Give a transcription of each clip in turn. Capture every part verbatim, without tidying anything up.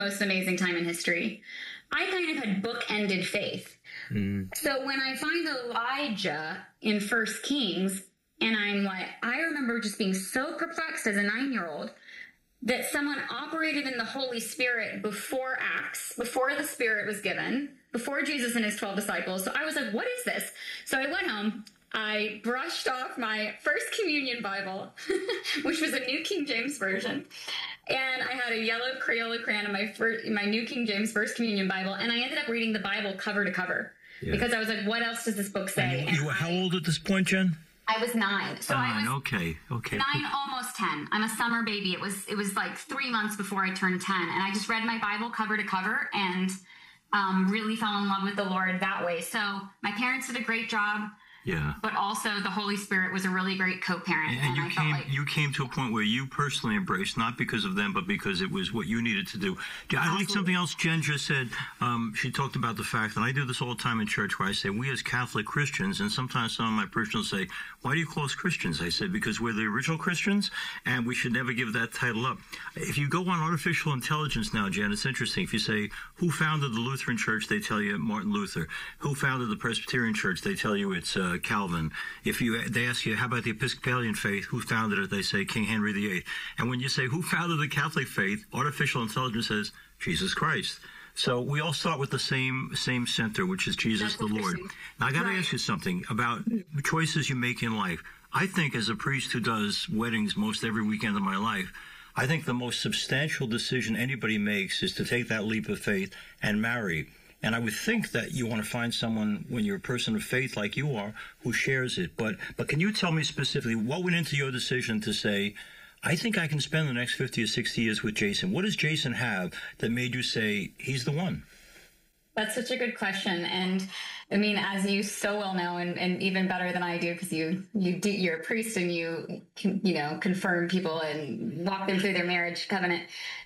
most amazing time in history. I kind of had bookended faith. Mm. So when I find Elijah in First Kings, and I'm like, I remember just being so perplexed as a nine-year-old that someone operated in the Holy Spirit before Acts, before the Spirit was given, before Jesus and his twelve disciples. So I was like, what is this? So I went home. I brushed off my First Communion Bible, which was a New King James Version. And I had a yellow Crayola crayon in my first, my New King James First Communion Bible. And I ended up reading the Bible cover to cover. Yeah. Because I was like, what else does this book say? And you were how old at this point, Jen? I was nine. So nine, I was okay, okay. Nine, almost ten. I'm a summer baby. It was it was like three months before I turned ten. And I just read my Bible cover to cover and um, really fell in love with the Lord that way. So my parents did a great job. Yeah. But also the Holy Spirit was a really great co-parent. And, and, and you I came felt like, you came to a point where you personally embraced, not because of them, but because it was what you needed to do. I like something else Jen just said. Um, she talked about the fact, and I do this all the time in church, where I say, we as Catholic Christians, and sometimes some of my parishioners say, why do you call us Christians? I said, because we're the original Christians, and we should never give that title up. If you go on artificial intelligence now, Jen, it's interesting. If you say, who founded the Lutheran Church, they tell you Martin Luther. Who founded the Presbyterian Church, they tell you it's uh, Calvin. If you, they ask you, how about the Episcopalian faith? Who founded it? They say King Henry the Eighth. And when you say, who founded the Catholic faith? Artificial intelligence says, Jesus Christ. So we all start with the same same center, which is Jesus the Lord. Now, I got to Right. ask you something about choices you make in life. I think as a priest who does weddings most every weekend of my life, I think the most substantial decision anybody makes is to take that leap of faith and marry. And I would think that you want to find someone, when you're a person of faith like you are, who shares it. But but can you tell me specifically what went into your decision to say, I think I can spend the next fifty or sixty years with Jason? What does Jason have that made you say, he's the one? That's such a good question. And I mean, as you so well know, and, and even better than I do, because you, you do, you're a priest and you, can, you know, confirm people and walk them through their marriage covenant.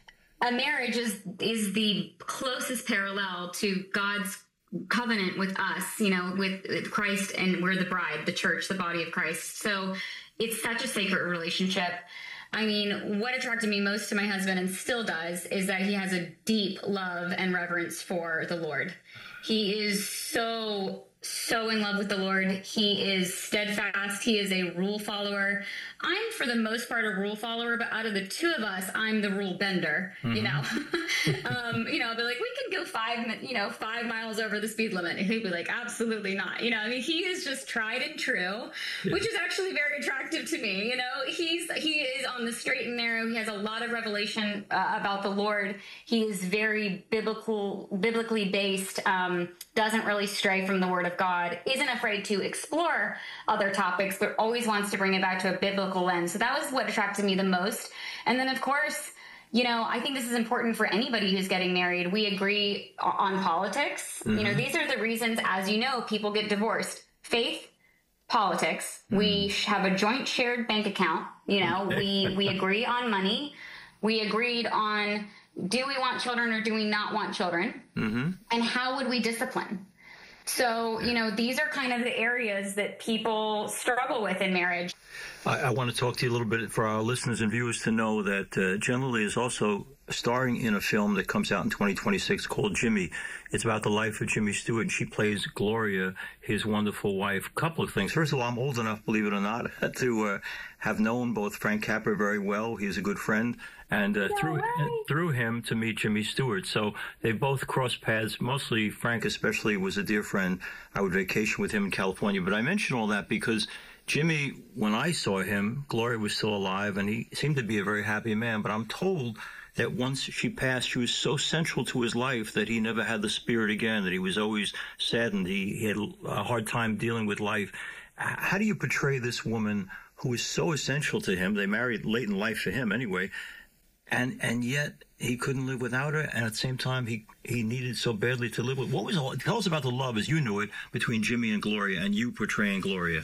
A marriage is is the closest parallel to God's covenant with us, you know, with, with Christ, and we're the bride, the church, the body of Christ. So it's such a sacred relationship. I mean, what attracted me most to my husband, and still does, is that he has a deep love and reverence for the Lord. He is so, so in love with the Lord. He is steadfast. He is a rule follower. I'm, for the most part, a rule follower, but out of the two of us, I'm the rule bender, mm-hmm. you know. um, you know, I'll be like, we can go five, you know, five miles over the speed limit. And he'd be like, absolutely not. You know, I mean, he is just tried and true, yeah. which is actually very attractive to me. You know, he's, he is on the straight and narrow. He has a lot of revelation uh, about the Lord. He is very biblical, biblically based, um, doesn't really stray from the Word of God, isn't afraid to explore other topics, but always wants to bring it back to a biblical lens. So that was what attracted me the most. And then, of course, you know, I think this is important for anybody who's getting married. We agree on politics. Mm-hmm. You know, these are the reasons, as you know, people get divorced. Faith, politics. Mm-hmm. We have a joint shared bank account. You know, we, we agree on money. We agreed on, do we want children or do we not want children? Mm-hmm. And how would we discipline? So, you know, these are kind of the areas that people struggle with in marriage. I, I want to talk to you a little bit for our listeners and viewers to know that uh, Jen Lilly is also starring in a film that comes out in twenty twenty-six called Jimmy. It's about the life of Jimmy Stewart, and she plays Gloria, his wonderful wife. A couple of things. First of all, I'm old enough, believe it or not, to uh, have known both Frank Capra very well. He's a good friend. And uh, no through way. through him to meet Jimmy Stewart. So they both crossed paths. Mostly Frank especially was a dear friend. I would vacation with him in California. But I mention all that because Jimmy, when I saw him, Gloria was still alive, and he seemed to be a very happy man. But I'm told that once she passed, she was so central to his life that he never had the spirit again, that he was always saddened. He, he had a hard time dealing with life. How do you portray this woman who is so essential to him? They married late in life for him anyway. And and yet he couldn't live without her, and at the same time he, he needed so badly to live with. What was all, tell us about the love as you knew it between Jimmy and Gloria, and you portraying Gloria.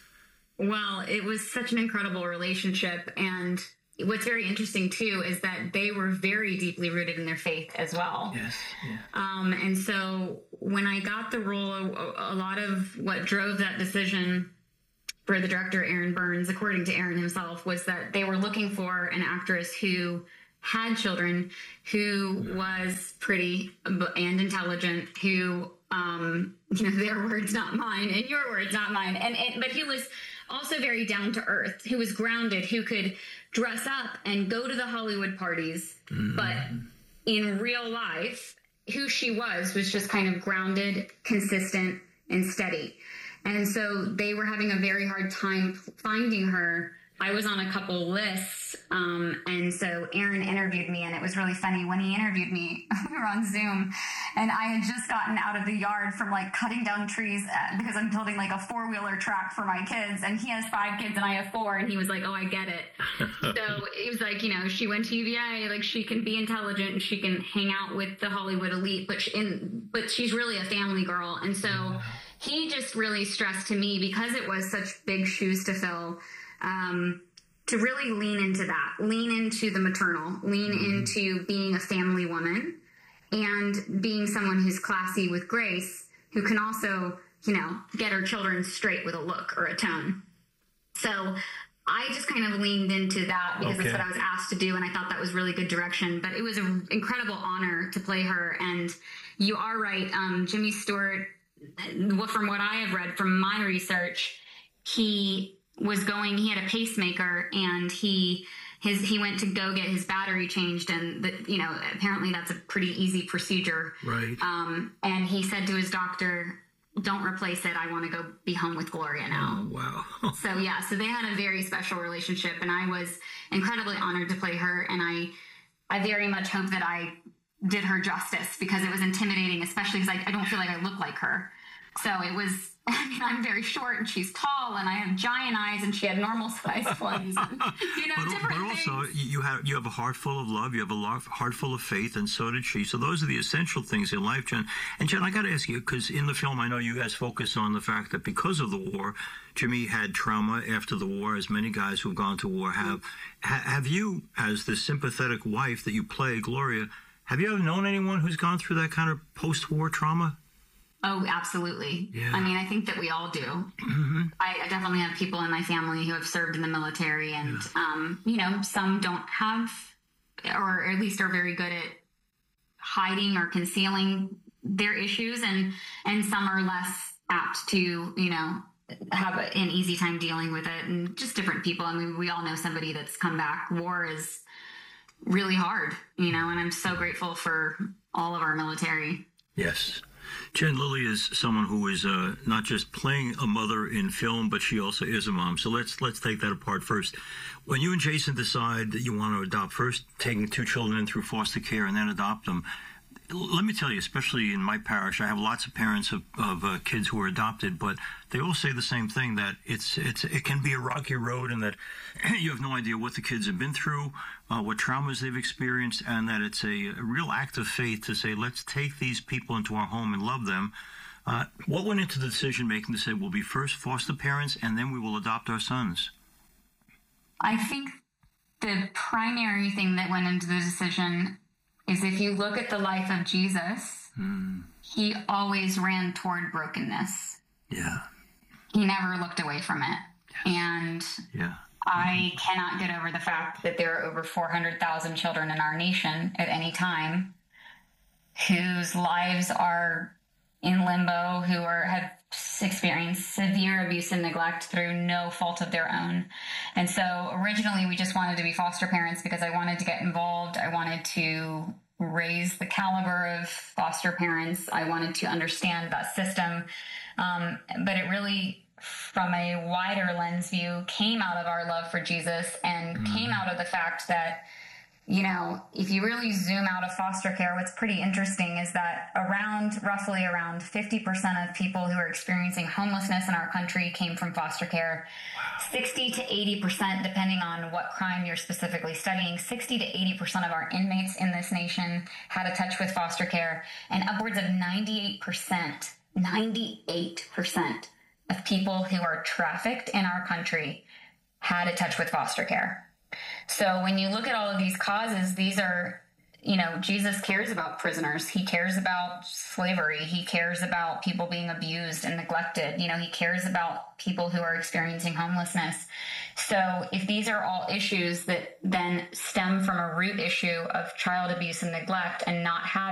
Well, it was such an incredible relationship, and what's very interesting too is that they were very deeply rooted in their faith as well. Yes. Yeah. Um, and so when I got the role, a, a lot of what drove that decision for the director, Aaron Burns, according to Aaron himself, was that they were looking for an actress who had children, who was pretty and intelligent, who, um, you know, their words, not mine, and your words, not mine. And, and but he was also very down to earth, who was grounded, who could dress up and go to the Hollywood parties. Mm. But in real life, who she was, was just kind of grounded, consistent, and steady. And so they were having a very hard time finding her. I was on a couple lists, um, and so Aaron interviewed me, and it was really funny. When he interviewed me, we were on Zoom, and I had just gotten out of the yard from, like, cutting down trees at, because I'm building, like, a four-wheeler track for my kids, and he has five kids, and I have four, and he was like, oh, I get it. So it was like, you know, she went to U V A, like, she can be intelligent, and she can hang out with the Hollywood elite, but, she, in, but she's really a family girl, and so he just really stressed to me, because it was such big shoes to fill, Um, to really lean into that, lean into the maternal, lean mm-hmm. into being a family woman and being someone who's classy with grace, who can also, you know, get her children straight with a look or a tone. So I just kind of leaned into that because okay. that's what I was asked to do. And I thought that was really good direction, but it was an incredible honor to play her. And you are right. Um, Jimmy Stewart, from what I have read from my research, he was going, he had a pacemaker, and he, his, he went to go get his battery changed. And, the, you know, apparently that's a pretty easy procedure. Right. Um, and he said to his doctor, don't replace it. I want to go be home with Gloria now. Oh, wow. So, yeah, so they had a very special relationship, and I was incredibly honored to play her. And I, I very much hope that I did her justice, because it was intimidating, especially because I, I don't feel like I look like her. So it was, I mean, I'm very short and she's tall, and I have giant eyes, and she had normal sized ones. And, you know, but, different but also, things. you have you have a heart full of love. You have a heart full of faith, and so did she. So those are the essential things in life, Jen. And Jen, I got to ask you, because in the film, I know you guys focus on the fact that because of the war, Jimmy had trauma after the war, as many guys who've gone to war have. Ha- have you, as the sympathetic wife that you play, Gloria, have you ever known anyone who's gone through that kind of post-war trauma? Oh, absolutely. Yeah. I mean, I think that we all do. Mm-hmm. I, I definitely have people in my family who have served in the military, and, yeah. um, you know, some don't have, or at least are very good at hiding or concealing their issues, and, and some are less apt to, you know, have an easy time dealing with it, and just different people. I mean, we all know somebody that's come back. War is really hard, you know, and I'm so grateful for all of our military. Yes. Jen Lilly is someone who is uh, not just playing a mother in film, but she also is a mom. So let's let's take that apart first. When you and Jason decide that you want to adopt, first taking two children in through foster care and then adopt them, let me tell you, especially in my parish, I have lots of parents of, of uh, kids who are adopted, but they all say the same thing, that it's it's it can be a rocky road, and that you have no idea what the kids have been through, uh, what traumas they've experienced, and that it's a, a real act of faith to say, let's take these people into our home and love them. Uh, what went into the decision-making to say, we'll be first foster parents, and then we will adopt our sons? I think the primary thing that went into the decision is, if you look at the life of Jesus, mm. he always ran toward brokenness. Yeah. He never looked away from it. Yes. And yeah. I mm-hmm. cannot get over the fact that there are over four hundred thousand children in our nation at any time whose lives are in limbo, who are have experienced severe abuse and neglect through no fault of their own. And so originally we just wanted to be foster parents because I wanted to get involved. I wanted to raise the caliber of foster parents. I wanted to understand that system. Um, but it really, from a wider lens view, came out of our love for Jesus, and mm. came out of the fact that, you know, if you really zoom out of foster care, what's pretty interesting is that around, roughly around fifty percent of people who are experiencing homelessness in our country came from foster care. Wow. sixty to eighty percent, depending on what crime you're specifically studying, sixty to eighty percent of our inmates in this nation had a touch with foster care. And upwards of ninety-eight percent, ninety-eight percent of people who are trafficked in our country had a touch with foster care. So when you look at all of these causes, these are you know, Jesus cares about prisoners. He cares about slavery. He cares about people being abused and neglected. You know, he cares about people who are experiencing homelessness. So if these are all issues that then stem from a root issue of child abuse and neglect and not having